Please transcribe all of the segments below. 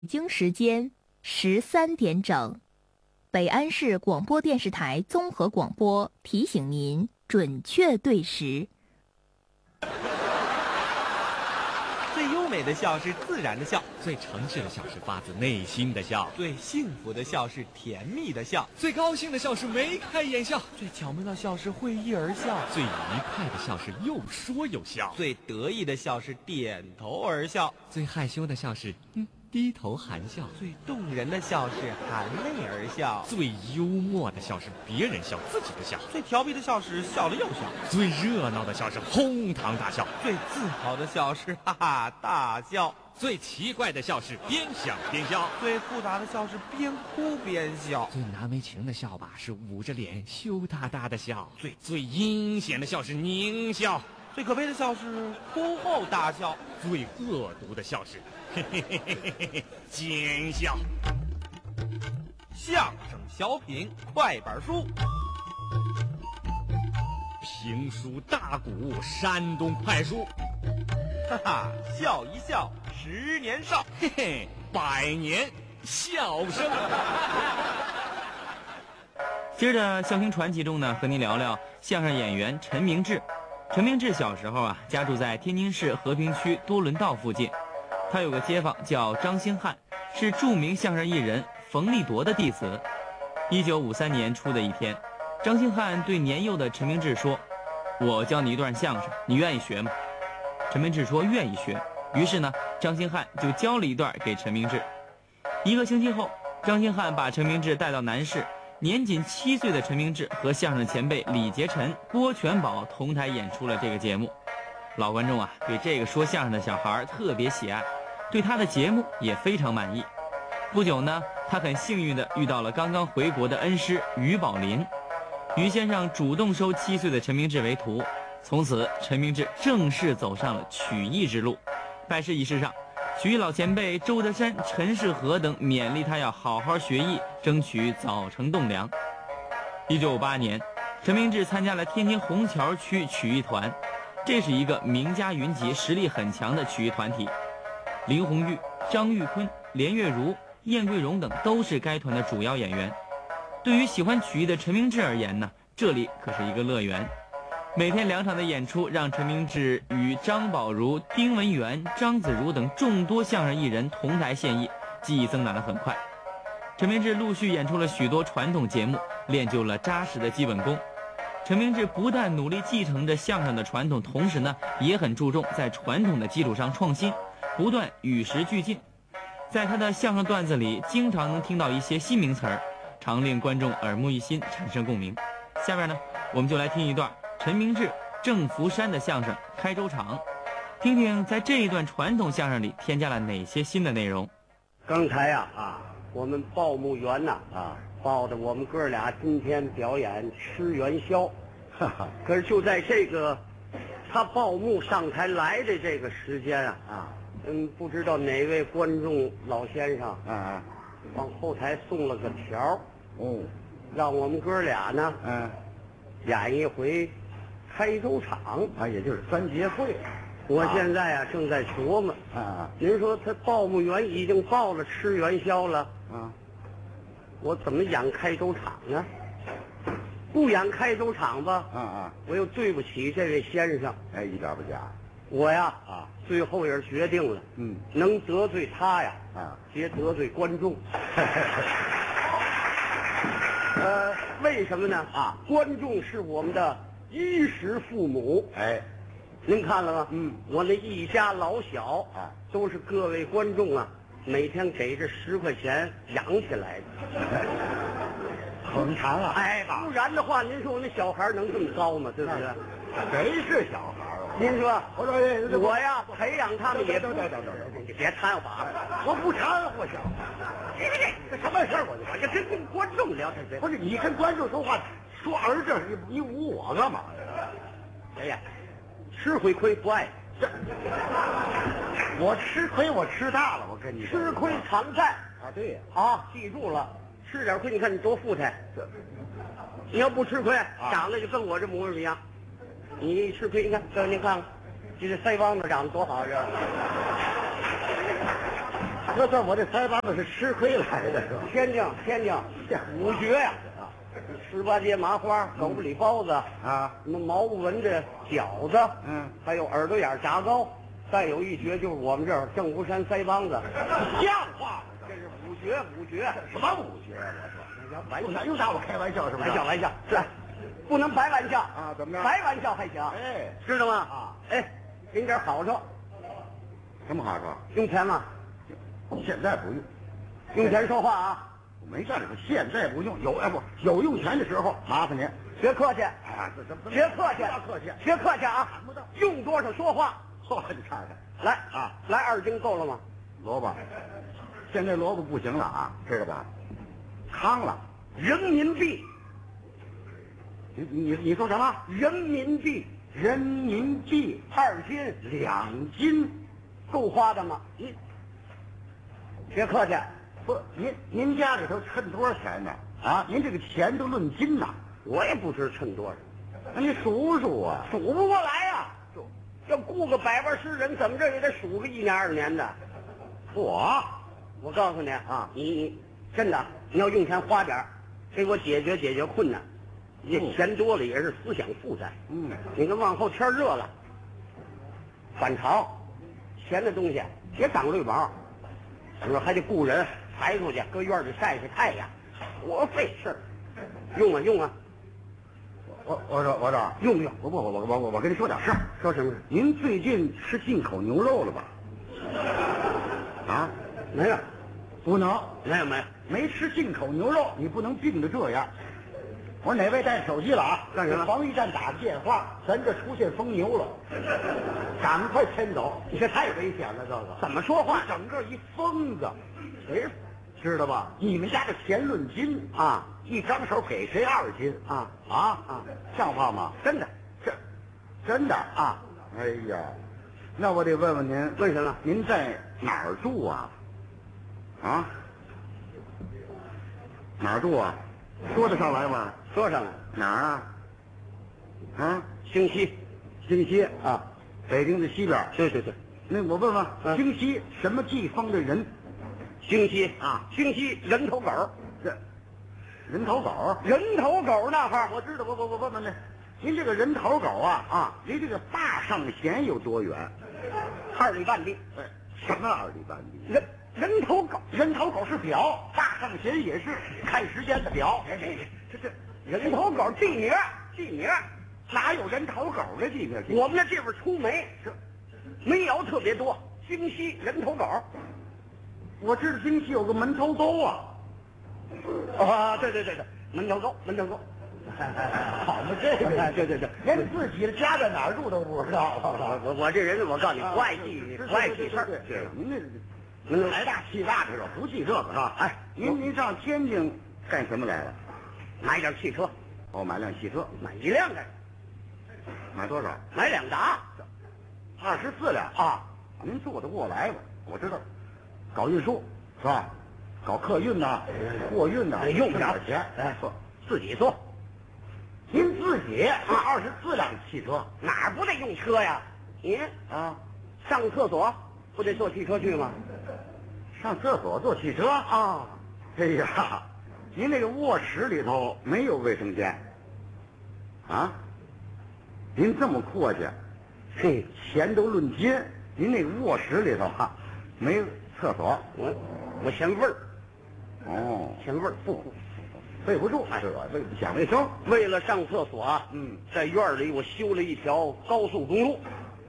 北京时间13点整，北安市广播电视台综合广播提醒您准确对时。 最优美的笑是自然的笑， 最诚挚的笑是发自内心的笑， 最幸福的笑是甜蜜的笑， 最高兴的笑是眉开眼笑， 最巧妙的笑是会意而笑， 最愉快的笑是又说又笑， 最得意的笑是点头而笑， 最害羞的笑是低头含笑， 最动人的笑是含泪而笑， 最幽默的笑是别人笑自己的笑， 最调皮的笑是笑了又笑， 最热闹的笑是哄堂大笑， 最自豪的笑是哈哈大笑， 最奇怪的笑是边想边笑， 最复杂的笑是边哭边笑， 最难为情的笑吧是捂着脸羞答答的笑，最阴险的笑是狞笑， 最可悲的笑是哭后大笑， 最恶毒的笑是嘿嘿嘿嘿嘿嘿奸笑。 相声小品快板书， 评书大鼓山东快书， 哈哈，笑一笑10年少， 嘿嘿，100年笑声。 接着笑声传奇中呢，和您聊聊相声演员陈明志。陈明志小时候啊，家住在天津市和平区多伦道附近。他有个街坊叫张兴汉，是著名相声艺人冯立铎的弟子。1953年初的一天，张兴汉对年幼的陈明志说：“我教你一段相声，你愿意学吗？”陈明志说愿意学。于是呢，张兴汉就教了一段给陈明志。1个星期后，张兴汉把陈明志带到南市，年仅7岁的陈明志和相声前辈李杰晨、郭全宝同台演出了这个节目。老观众啊，对这个说相声的小孩特别喜爱，对他的节目也非常满意。不久呢，他很幸运地遇到了刚刚回国的恩师于宝林。于先生主动收7岁的陈明志为徒，从此陈明志正式走上了曲艺之路。拜师仪式上，曲艺老前辈周德山、陈世和等勉励他要好好学艺，争取早成栋梁。1958年，陈明志参加了天津虹桥区曲艺团，这是一个名家云集、实力很强的曲艺团体。林红玉、张玉坤、连月如、燕桂荣等都是该团的主要演员。对于喜欢曲艺的陈明志而言呢，这里可是一个乐园。每天2场的演出让陈明志与张宝如、丁文元、张子如等众多相声艺人同台献艺，技艺增长得很快。陈明志陆续演出了许多传统节目，练就了扎实的基本功。陈明志不但努力继承着相声的传统，同时呢，也很注重在传统的基础上创新，不断与时俱进。在他的相声段子里，经常能听到一些新名词儿，常令观众耳目一新，产生共鸣。下面呢，我们就来听一段陈明志、郑福山的相声《开州场》，听听在这一段传统相声里添加了哪些新的内容。 刚才我们报幕员报的我们哥俩今天表演吃元宵，可是就在这个他报幕上台来的这个时间不知道哪位观众老先生往后台送了个条让我们哥俩呢演一回开州场也就是3节会。 我现在正在琢磨您说他报幕员已经报了吃元宵了我怎么演开州场呢？不演开州场吧我又对不起这位先生。 一点不假。 我最后也是决定了能得罪他别得罪观众。为什么呢观众是我们的衣食父母。您看了吗我那一家老小都是各位观众每天给这10块钱养起来的。 捧场不然的话您说我那小孩能这么高吗？对不对？ 谁是小孩您说我培养他们也等， 你别掺和我不掺和小孩。这什么事儿？我这跟观众聊天不是你跟观众说话说儿子，你捂我干嘛呀？ 哎呀，吃回亏不爱。 我吃亏我吃大了，我跟你说吃亏常在对记住了，吃点亏你看你多富态。你要不吃亏长得就跟我这模样一样。你一吃亏，你看，您看看，这腮帮子长得多好，这这算我这腮帮子是吃亏来的，是吧？ 天津五绝呀，十八街麻花、狗不理包子啊， 什么毛不纹的饺子，还有耳朵眼炸糕，再有一绝就是我们这儿正福山腮帮子，像话吗？这是五绝。 什么五绝？我说，又拿我开玩笑是吧？ 玩笑，是，不能白玩笑啊？怎么着？ 白玩笑还行， 哎， 知道吗？ 啊， 哎，给你点好处， 什么好处？ 用钱吗？ 现在不用， 用钱说话啊！ 没站着说现在不用，有用钱的时候，麻烦您别客气，别客气啊！ 看不到， 用多少说话。 你看看， 来啊， 来2斤够了吗？ 萝卜，现在萝卜不行了啊，知道吧？康了， 人民币， 你说什么？ 人民币 2斤2斤， 够花的吗？别客气， 不，您家里头趁多少钱呢？啊，您这个钱都论斤呐， 我也不知趁多少， 那你数数啊， 数不过来呀。要雇个百万诗人，怎么着也得数个1年2年的。我告诉你啊，你真的你要用钱花点儿，给我解决困难。你钱多了也是思想负债。你看往后天热了，反潮，钱的东西别长绿毛，是不是还得雇人抬出去，搁院里晒太阳，多费事儿。用啊！ 我说用不用？ 我跟你说点事儿。 说什么？ 您最近吃进口牛肉了吧？啊， 没有， 不能， 没吃进口牛肉，你不能病得这样。我说哪位带手机了啊？ 干什么？ 防疫站打电话，咱这出现疯牛了，赶快迁走！你这太危险了，这个怎么说话？ 整个一疯子，谁知道吧？你们家的钱论斤啊，一张手给谁2斤啊？像话吗？ 真的， 真的啊！哎呀，那我得问问您， 为什么？ 您在哪儿住啊？啊？哪儿住啊？说得上来吗？ 说上来。 哪儿啊？啊？ 京西啊， 北京的西边。 对。 那我问问，京西什么地方的人？ 京西啊， 京西人头狗。 这人头狗？ 人头狗那块儿， 我知道。我问问您这个人头狗啊，离这个大上弦有多远 ？2里半地。 什么2里半地？ 人头狗是表，大上弦也是看时间的表。 这人头狗地名， 哪有人头狗的地名？ 我们这地方出煤，煤窑特别多。京西人头狗， 我知道京西有个门头沟啊。 对，门头沟。 好嘛，这个对， 连自己的家在哪儿住都不知道。 我这人，我告诉你，不爱记事儿。 对，您财大气大的，不记这个是吧？哎，您上天津干什么来了？ 买点汽车。 买辆汽车， 买1辆干？ 买多少？ 买2打 ，24辆啊！您做得过来吗？我知道，搞运输是吧？搞客运呐，货运呐， 用不了钱。 自己做。 您自己24辆汽车， 哪儿不得用车呀？你上厕所不得坐汽车去吗？ 上厕所坐汽车啊？哎呀，您那个卧室里头没有卫生间啊？您这么阔气，钱都论斤，您那个卧室里头没厕所， 我嫌味儿。嫌味儿备不住，讲卫生。 为了上厕所在院里我修了一条高速公路。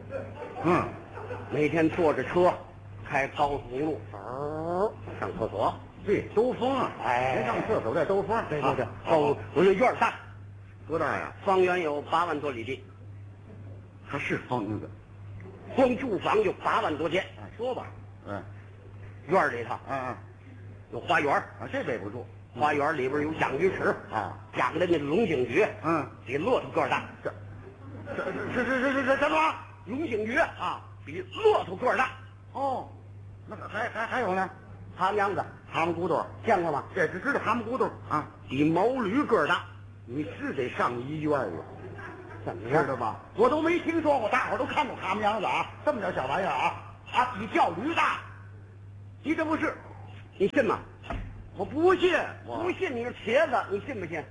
每天坐着车开高速公路上厕所。 对，兜风啊！您上厕所在兜风。 对。我这院大， 多大呀？ 方圆有8万多里地。 它是疯子， 光住房就8万多间。 说吧， 院里头有花园这备不住。 花园里边有养鱼池养的那龙井鱼，比骆驼个大。 这什么？ 龙井鱼比骆驼个大。 那还有呢？ 蛤蟆子、 蛤蟆骨头见过吗？ 这只知道蛤蟆骨头比毛驴个大。 你是得上医院了， 怎么知道吧？我都没听说过，大伙儿都看过蛤蟆子这么点小玩意儿比叫驴大。 你这不是，你信吗？ 我不信， 不信你是茄子，你信不信？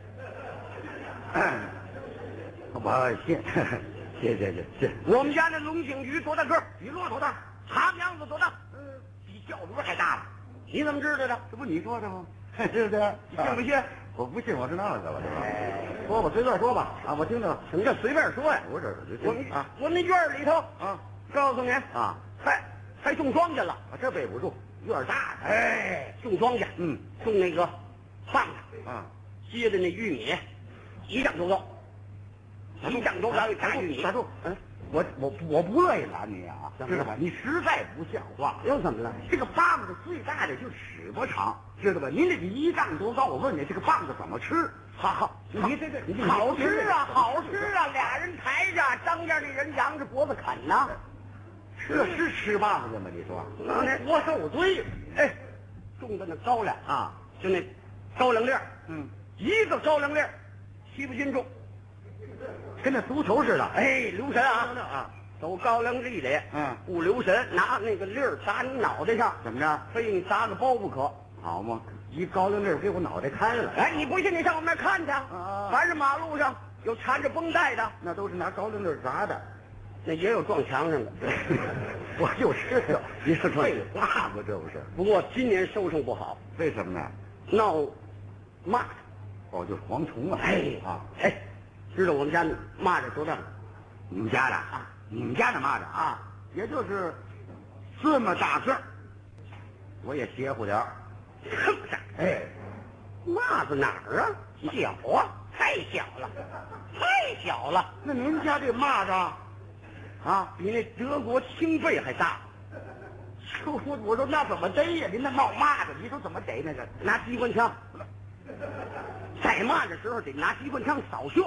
我信，信。 我们家那龙井鱼多大个儿？ 比骆驼大， 蛤蟆样子多大？ 比轿轮还大了。 你怎么知道的？ 这不你说的吗？是不是？ 你信不信？ 我不信，我是那个了，是吧？说吧，随便说吧。啊，我听着。 什么叫随便说呀？ 我这我那院儿里头啊， 告诉你啊， 还种庄稼了。 这背不住，院儿大。 种庄稼，种那个棒子啊， 接的那玉米，一丈多高，一丈多高的大玉米。 打住！我不乐意拦你啊，知道吧？你实在不像话。 又怎么了？ 这个棒子最大的就尺不长，知道吧？您这个1丈多高，我问你，这个棒子怎么吃？好，你这好吃啊，好吃啊！俩人抬着，张家那人扬着脖子啃呢。 这是吃棒子吗？你说？ 我受罪。哎，种的那高粱啊， 就那高粱粒儿，一个高粱粒儿7、8斤重， 跟那足球似的。 哎，留神啊！走高粱地里，不留神，拿那个粒儿砸你脑袋上， 怎么着？ 非你砸个包不可， 好嘛！一高粱粒儿给我脑袋开了。 哎，你不信你上我们那儿看去。凡是马路上有缠着绷带的， 那都是拿高粱粒儿砸的， 那也有撞墙上的。 我就知道，你是废话吗？这不是？ 不过今年收成不好， 为什么呢？ 闹蚂蚱，就是蝗虫啊！ 知道我们家蚂蚱多大吗？ 你们家的啊？你们家的蚂蚱啊？也就是这么大个儿，我也邪乎点儿。 这么大？蚂蚱哪儿啊？小啊，太小了，太小了。 那您家这蚂蚱啊， 比那德国青贝还大。 我说那怎么逮呀？您那闹蚂蚱，你说怎么逮那个？ 拿机关枪。逮蚂蚱时候得拿机关枪扫射。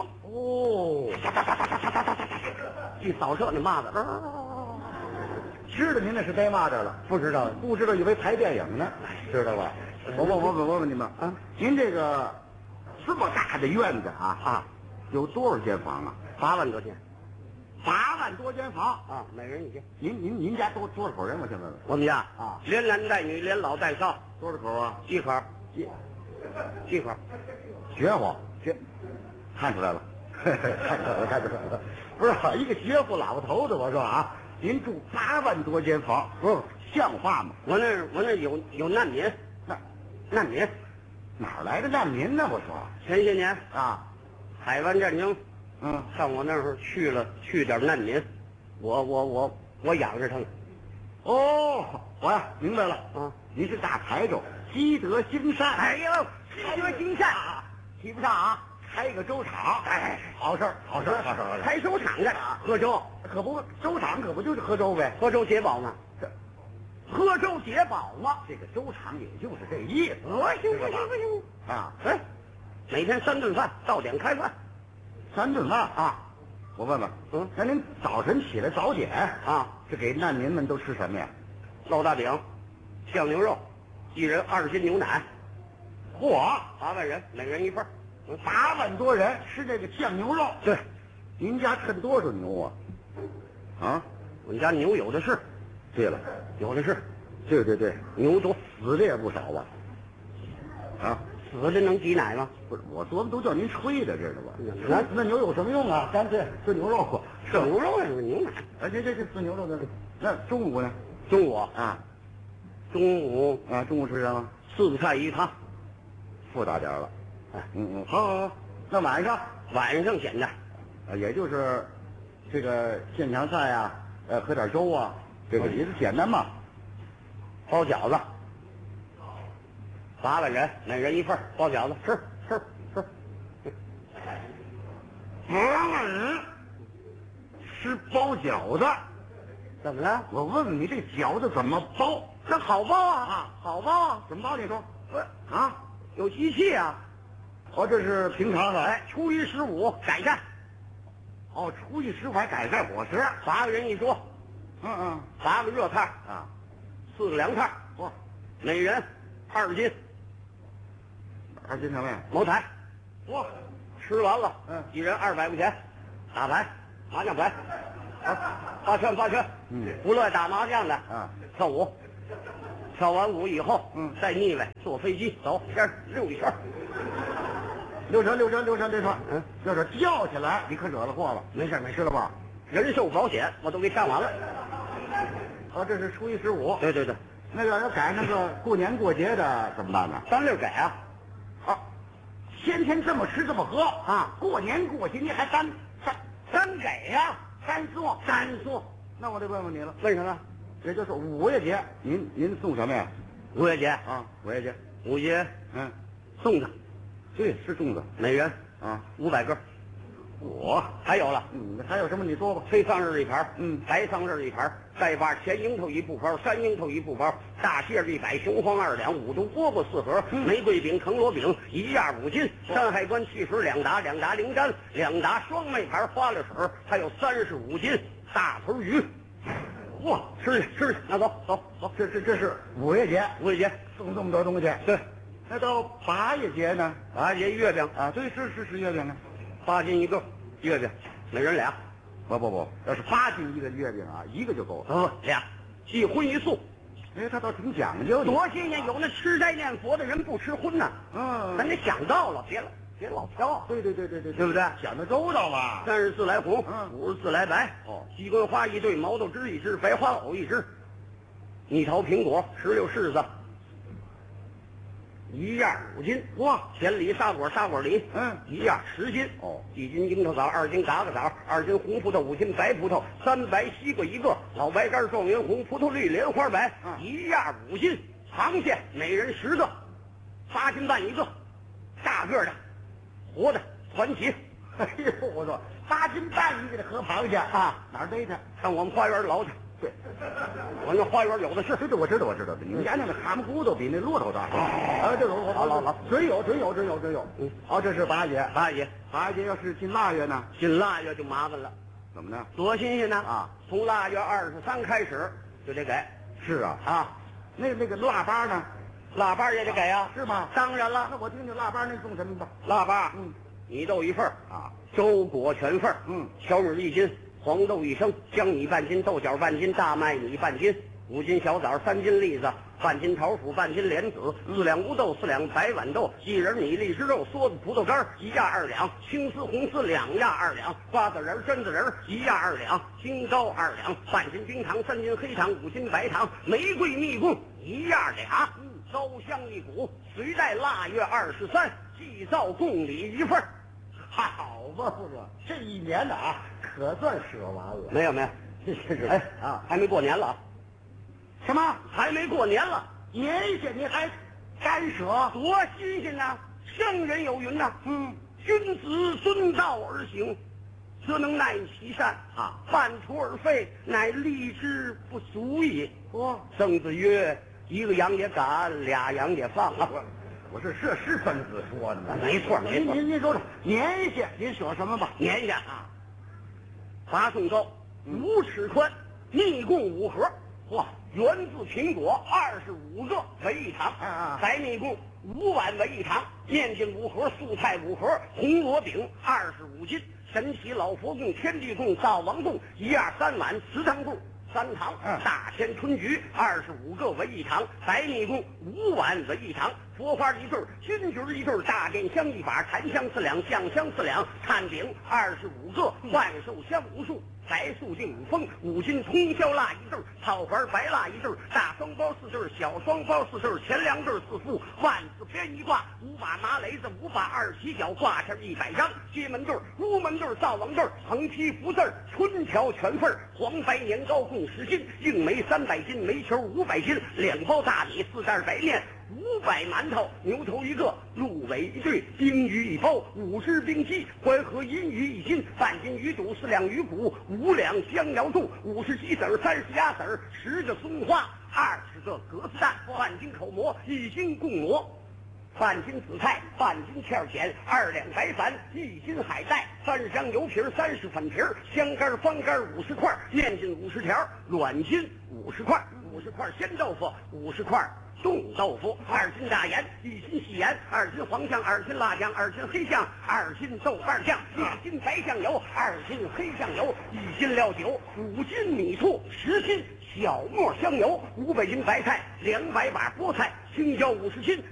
一扫射那蚂蚱， 知道您那是逮蚂蚱了？不知道，以为拍电影呢，知道吧？我问你们啊，您这个这么大的院子啊，有多少间房啊 ？8万多间。 8万多间房啊，每人一间。 您家多少口人？我先问问。 我们家啊，连男带女，连老带少。 多少口啊 ？1口。1口。 学乎，看出来了，看出来了。不是一个学乎老头子，我说啊，您住8万多间房，像话吗？ 我那有难民，难民哪来的难民呢？我说前些年啊， 海湾战争，上我那儿去点难民，我养着他们。 我呀明白了啊，您是大财主，积德行善。 哎呦，积德行善啊，提不上啊。 开个粥厂，好事儿。 开粥厂干啥？喝粥， 可不，粥厂可不就是喝粥呗？ 喝粥解饱吗？喝粥解饱吗？ 这个粥厂也就是这意思。行啊！ 每天3顿饭，到点开饭。 3顿饭啊！我问问，那您早晨起来早点啊， 是给难民们都吃什么呀？ 烙大饼，酱牛肉，1人2斤牛奶。 嚯 ，8万人，每人1份。 8万多人吃这个酱牛肉。 对， 您家趁多少牛啊？ 我们家牛有的是。 对了， 有的是。 对，牛都死的也不少吧？啊， 死的能挤奶吗？ 不是，我琢磨都叫您吹的，知道吧？那牛有什么用啊？干脆吃牛肉， 吃牛肉也是牛奶。 这吃牛肉的。那中午呢？ 中午吃什么 ？4个菜1汤， 富大点了。好，那晚上简单， 也就是这个现成菜啊，喝点粥啊，这个也是简单嘛。 包饺子，8万人，每人1份，包饺子吃。 8万人吃包饺子， 怎么了？ 我问问你，这饺子怎么包？ 这好包啊，好包啊， 怎么包？你说有机器啊。 这是平常的。 初一十五改善。 初一十五还改善伙食 ，8个人一桌。8个热菜啊 ，4个凉菜。每人2斤。 2斤什么呀？ 茅台。吃完了，1人200块钱，打牌，麻将牌。发圈。不乐意打麻将的跳舞。 跳完舞以后， 嗯再腻歪，坐飞机走，先溜一圈。 溜车， 嗯， 要是掉下来，你可惹了祸了。 没事没事知道吧？ 人寿保险我都给上完了。 啊，这是初一15。 对对对， 那要赶上个过年过节的怎么办呢？ 单溜改啊。 啊，先天这么吃这么喝啊， 过年过节你还单给呀， 单送。那我得问问你了， 为什么？ 也就是五月节，您送什么呀？ 五月节， 啊，五月节， 五节嗯， 粽子， 对，是粽子每人啊。 500根。还有了， 还有什么你说吧？ 黑桑葚一盘，白桑葚一盘，带把前樱桃一布包，山樱桃一布包，大杏100，雄黄2两，五毒饽饽4盒，玫瑰饼、藤萝饼1样5斤，山海关汽水2打，2打零粘，2打双妹盘花了水，还有35斤大头鱼。哇，吃去，那走， 这是五月节， 五月节送这么多东西。 对， 那到八月节呢？ 8节月饼啊，对，是月饼啊 ，8斤一个月饼，每人俩。 不，要是8斤一个月饼啊，一个就够了。 俩，一荤一素。 哎，他倒挺讲究的。 多新鲜！有那吃斋念佛的人不吃荤呢。咱得想到了，别老挑。 对，对不对？想的周到嘛。 34来红，54来白。 西鸡冠花1对，毛豆枝1只，白花藕1只，蜜桃苹果16柿子1样5斤。哇，甜梨沙果梨1样10斤。1斤樱桃枣，2斤嘎嘎枣，2斤红葡萄，5斤白葡萄，3白西瓜1个，老白干状元红，葡萄绿莲花白1样5斤。螃蟹每人10个，8斤半1个，大个的活的团旗。 哎呦，我说8斤半一个的河螃蟹啊，哪儿逮去？ 上我们花园捞去。 对， 我那花园有的是。 对，我知道。你们家那个蛤蟆骨头比那骆驼大。啊，这有，好，准有。这是八节。八节要是进腊月呢？ 进腊月就麻烦了。 怎么呢？ 多新鲜呢！ 啊， 从腊月23开始就得改。 是啊。那个腊八呢？ 腊八也得改呀？ 是吗？ 当然了。 那我听听腊八那送什么吧？ 腊八，米豆1份啊，粥果全份小米1斤，黄豆1升，江米半斤，豆角半斤，大麦米半斤，5斤小枣，3斤栗子，半斤桃薯，半斤莲子，4两乌豆，4两白豌豆，1仁米，荔枝肉，梭子葡萄干1样2两，青丝红丝2样2两，瓜子仁榛子仁1样2两，金糕2两，半斤冰糖，3斤黑糖，5斤白糖，玫瑰蜜供1样2，烧香1股，随带腊月23祭灶供礼1份。 好吧，不哥，这一年呢可算舍完了。 没有， 哎还没过年了。 什么？ 还没过年了？ 年下你还干舍？ 多新鲜呐！圣人有云呐，君子遵道而行，则能耐其善啊；半途而废，乃立之不足矣。曾子曰：“一个羊也赶，2羊也放啊。” 我是这是孙子说的呢。 没错。 您说说年下您舍什么吧？ 年下8寸高，5尺宽，蜜供5盒。源自苹果25个为一堂，白蜜供5碗为一堂，面筋5盒，素菜5盒，红萝饼25斤，神奇老佛供、天地供、灶王供1样3碗，祠堂供3堂，大千春菊25个为一堂，白蜜供5碗为一堂，佛花1对，金菊1对，大殿香1把，檀香4两，酱香4两，炭饼25个，万寿香无数，白素净5封，5斤通宵蜡1对，草环白蜡1对，大双包4对，小双包4对，前2对4副，万字偏1挂，5把麻雷子，5把2起脚，挂件100张，街门对，屋门对，灶王对，横批福字，春条全份，黄白年糕共10斤，硬煤300斤，煤球500斤，2包大米，4袋白面，500馒头，牛头1个，鹿尾1对，冰鱼1包，5只冰鸡，淮河银鱼1斤，半斤鱼肚，4两鱼骨，5两香肴粽，50鸡子，30鸭子，10个松花，20个格子蛋，半斤口蘑，1斤贡蘑，半斤紫菜，半斤芡碱，2两白矾，1斤海带，30张油皮，30粉皮，香干方干50块，面筋50条，软筋50块，50块鲜豆腐，50块冻豆腐，2斤大盐，1斤细盐，2斤黄酱，2斤辣酱，2斤黑酱，2斤豆瓣酱，1斤白酱油，2斤黑酱油，1斤料酒，5斤米醋，10斤小磨香油，500斤白菜，200把菠菜，青椒50斤，